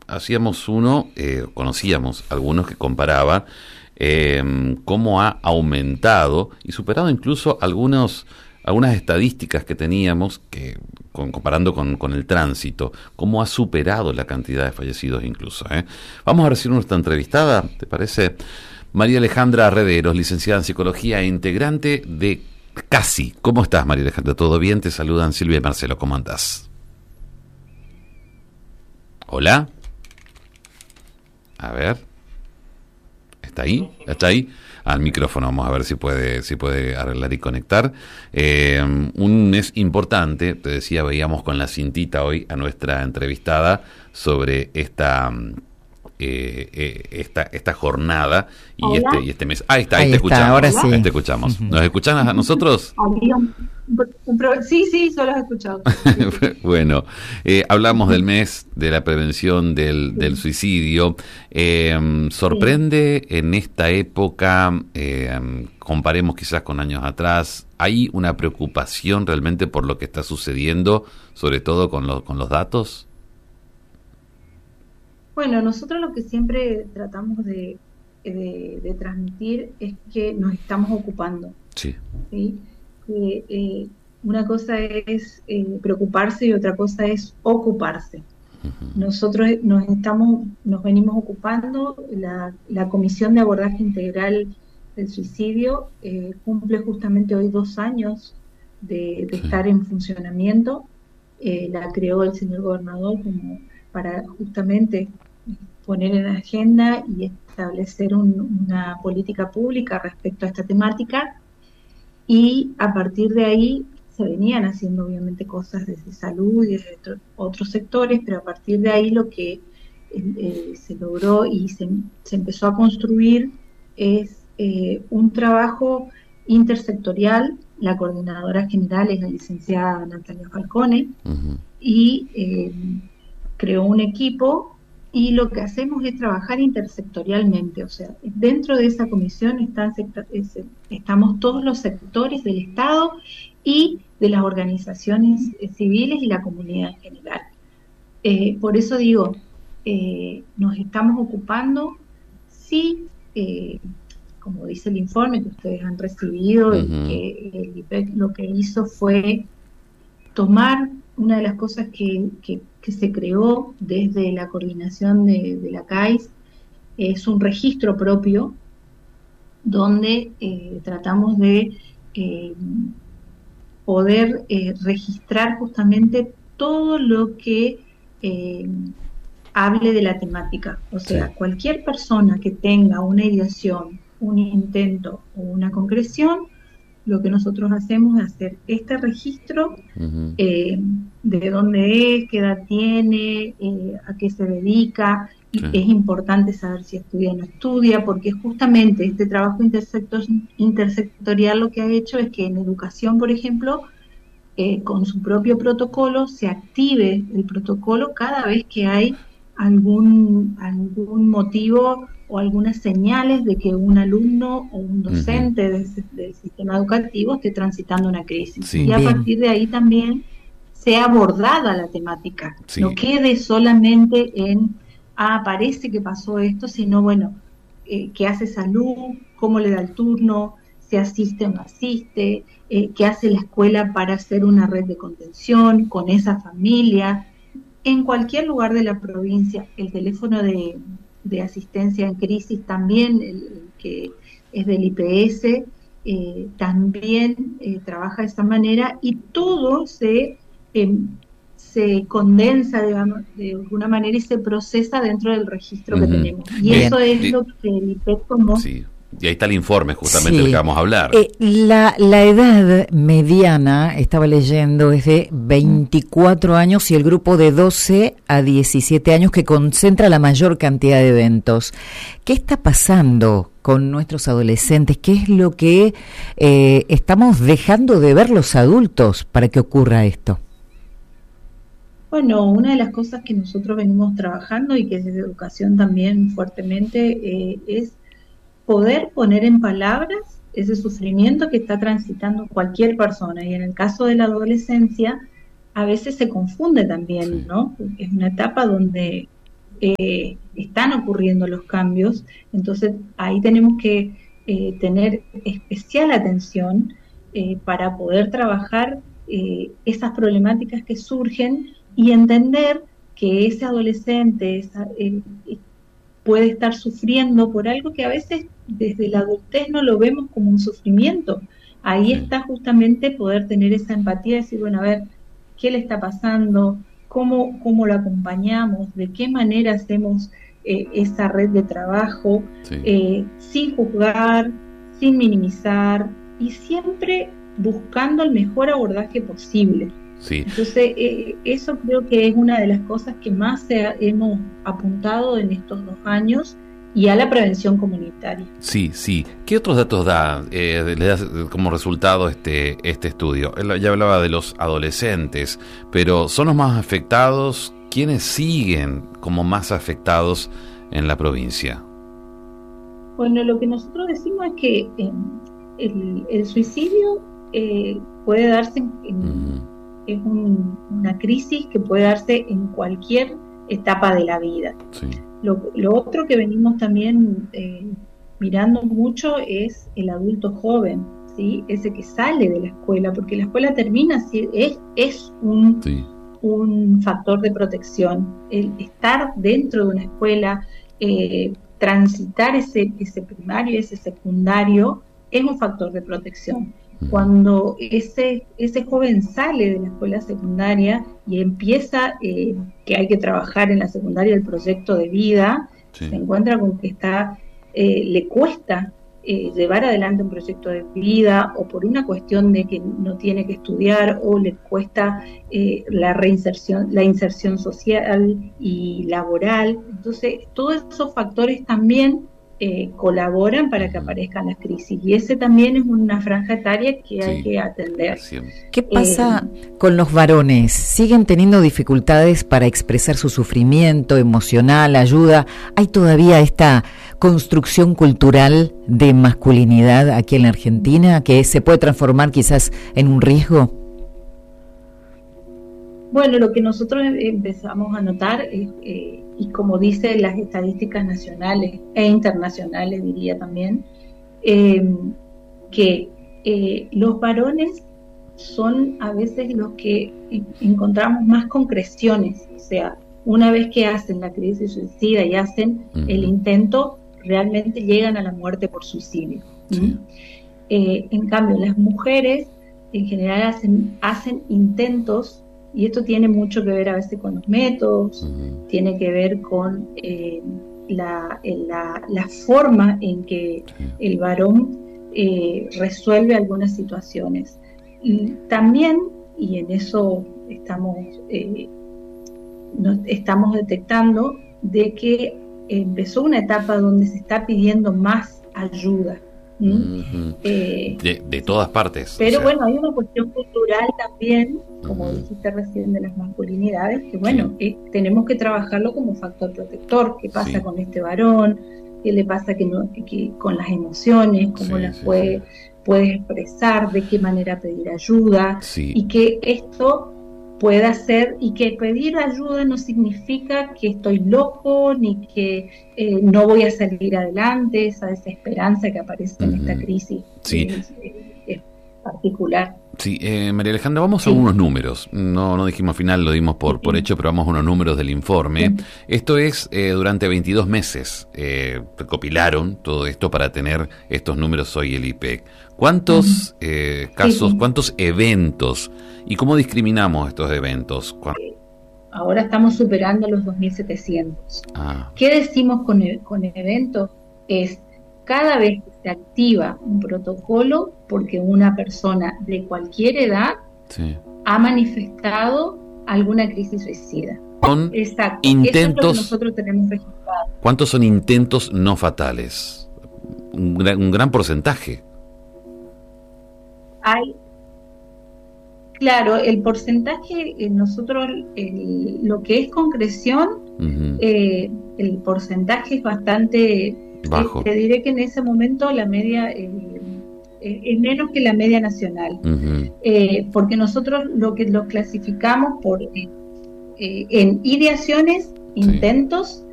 hacíamos conocíamos algunos que comparaban cómo ha aumentado y superado incluso algunas estadísticas que teníamos comparando con el tránsito, cómo ha superado la cantidad de fallecidos incluso. Vamos a recibir nuestra entrevistada, ¿te parece? María Alejandra Rederos, licenciada en Psicología e integrante de CASI. ¿Cómo estás, María Alejandra? ¿Todo bien? Te saludan Silvia y Marcelo. ¿Cómo andás? ¿Hola? A ver. ¿Está ahí? ¿Está ahí? Al micrófono, vamos a ver si puede arreglar y conectar. Es importante, te decía, veíamos con la cintita hoy a nuestra entrevistada sobre esta jornada y este mes. Ahí te escuchamos. Ahora sí. Ahí te escuchamos. ¿Nos escuchan a nosotros? Sí, solo he escuchado. Bueno, hablamos del mes de la prevención del suicidio. Sorprende en esta época, comparemos quizás con años atrás, ¿hay una preocupación realmente por lo que está sucediendo, sobre todo con los datos? Bueno, nosotros lo que siempre tratamos de transmitir es que nos estamos ocupando. Sí. ¿Sí? Una cosa es preocuparse y otra cosa es ocuparse. Uh-huh. Nosotros nos venimos ocupando, la Comisión de Abordaje Integral del Suicidio cumple justamente hoy 2 años de estar en funcionamiento. La creó el señor gobernador como para justamente poner en agenda y establecer una política pública respecto a esta temática, y a partir de ahí se venían haciendo obviamente cosas desde salud y desde otros sectores, pero a partir de ahí lo que se logró y se empezó a construir es un trabajo intersectorial. La coordinadora general es la licenciada Natalia Falcone. Uh-huh. Y creó un equipo, y lo que hacemos es trabajar intersectorialmente, o sea, dentro de esa comisión estamos todos los sectores del Estado y de las organizaciones civiles y la comunidad en general. Por eso digo, nos estamos ocupando, sí, como dice el informe que ustedes han recibido, uh-huh, y que el IPEC lo que hizo fue tomar una de las cosas que se creó desde la coordinación de la CAIS, es un registro propio donde tratamos de poder registrar justamente todo lo que hable de la temática. O sea, sí, cualquier persona que tenga una ideación, un intento o una concreción, lo que nosotros hacemos es hacer este registro, uh-huh, de dónde es, qué edad tiene, a qué se dedica, y sí, es importante saber si estudia o no estudia, porque justamente este trabajo intersectorial lo que ha hecho es que en educación, por ejemplo, con su propio protocolo, se active el protocolo cada vez que hay algún motivo o algunas señales de que un alumno o un docente, uh-huh, del sistema educativo esté transitando una crisis. Sí, y a partir de ahí también sea abordada la temática. Sí. No quede solamente en, parece que pasó esto, sino bueno, qué hace salud, cómo le da el turno, si asiste o no asiste, qué hace la escuela para hacer una red de contención con esa familia. En cualquier lugar de la provincia, el teléfono de asistencia en crisis también, el que es del IPS, también trabaja de esa manera, y todo se condensa, digamos, de alguna manera, y se procesa dentro del registro, uh-huh, que tenemos. Y bien, eso es lo que el IPEC tomó. Sí. Y ahí está el informe justamente, sí, del que vamos a hablar. La edad mediana, estaba leyendo, es de 24 años, y el grupo de 12 a 17 años que concentra la mayor cantidad de eventos. ¿Qué está pasando con nuestros adolescentes? ¿Qué es lo que estamos dejando de ver los adultos para que ocurra esto? Bueno, una de las cosas que nosotros venimos trabajando y que desde educación también fuertemente es poder poner en palabras ese sufrimiento que está transitando cualquier persona. Y en el caso de la adolescencia, a veces se confunde también, ¿no? Es una etapa donde están ocurriendo los cambios. Entonces ahí tenemos que tener especial atención para poder trabajar esas problemáticas que surgen y entender que ese adolescente puede estar sufriendo por algo que a veces desde la adultez no lo vemos como un sufrimiento. Ahí está justamente poder tener esa empatía y decir, bueno, a ver, ¿qué le está pasando? ¿Cómo lo acompañamos? ¿De qué manera hacemos esa red de trabajo? Sin juzgar, sin minimizar y siempre buscando el mejor abordaje posible. Sí. Entonces, eso creo que es una de las cosas que más hemos apuntado en estos 2 años, y a la prevención comunitaria. Sí, sí. ¿Qué otros datos le da como resultado este estudio? Él ya hablaba de los adolescentes, pero ¿son los más afectados? ¿Quiénes siguen como más afectados en la provincia? Bueno, lo que nosotros decimos es que el suicidio puede darse es una crisis que puede darse en cualquier etapa de la vida. Sí. Lo otro que venimos también mirando mucho es el adulto joven, ¿sí? Ese que sale de la escuela, porque la escuela termina, ¿sí? es un factor de protección. El estar dentro de una escuela, transitar ese primario, ese secundario, es un factor de protección. Cuando ese joven sale de la escuela secundaria y empieza que hay que trabajar en la secundaria el proyecto de vida, se encuentra con que le cuesta llevar adelante un proyecto de vida, o por una cuestión de que no tiene que estudiar, o le cuesta la inserción social y laboral. Entonces, todos esos factores también colaboran para que aparezcan las crisis, y ese también es una franja etaria que hay que atender. ¿Qué pasa con los varones? ¿Siguen teniendo dificultades para expresar su sufrimiento emocional, ayuda? ¿Hay todavía esta construcción cultural de masculinidad aquí en la Argentina que se puede transformar quizás en un riesgo? Bueno, lo que nosotros empezamos a notar es, y como dicen las estadísticas nacionales e internacionales, diría también, que los varones son a veces los que encontramos más concreciones. O sea, una vez que hacen la crisis suicida y hacen el intento, realmente llegan a la muerte por suicidio. En cambio, las mujeres en general hacen intentos. Y esto tiene mucho que ver a veces con los métodos, tiene que ver con la forma en que el varón resuelve algunas situaciones. Y también, y en eso estamos detectando, de que empezó una etapa donde se está pidiendo más ayuda. De todas partes. Pero bueno, hay una cuestión cultural también, como dijiste recién, de las masculinidades, que bueno, tenemos que trabajarlo como factor protector. ¿Qué pasa con este varón? ¿Qué le pasa que con las emociones? ¿Cómo las puede expresar? ¿De qué manera pedir ayuda? Y que esto pueda ser, y que pedir ayuda no significa que estoy loco, ni que no voy a salir adelante, esa desesperanza que aparece en esta crisis es particular. Sí, María Alejandra, vamos a unos números. No dijimos al final, lo dimos por hecho, pero vamos a unos números del informe. Esto es, durante 22 meses recopilaron todo esto para tener estos números hoy el IPEC. ¿Cuántos casos, cuántos eventos, y cómo discriminamos estos eventos? Ahora estamos superando los 2.700. ¿Qué decimos con eventos? Es cada vez que se activa un protocolo porque una persona de cualquier edad ha manifestado alguna crisis suicida. Exacto. Intentos, eso es lo que nosotros tenemos registrado. ¿Cuántos son intentos no fatales? Un gran porcentaje. Claro, el porcentaje, nosotros, lo que es concreción, el porcentaje es bastante bajo. Te diré que en ese momento la media es menos que la media nacional, porque nosotros lo clasificamos por en ideaciones, intentos